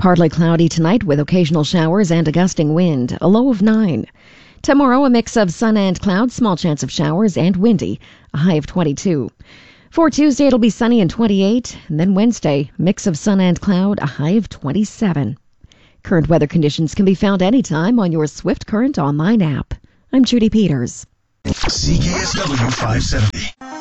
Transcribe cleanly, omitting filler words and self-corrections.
Partly cloudy tonight with occasional showers and a gusting wind, a low of 9. Tomorrow, a mix of sun and clouds, small chance of showers, and windy, a high of 22. For Tuesday, it'll be sunny and 28. And then Wednesday, mix of sun and cloud, a high of 27. Current weather conditions can be found anytime on your Swift Current online app. I'm Judy Peters. CKSW 570.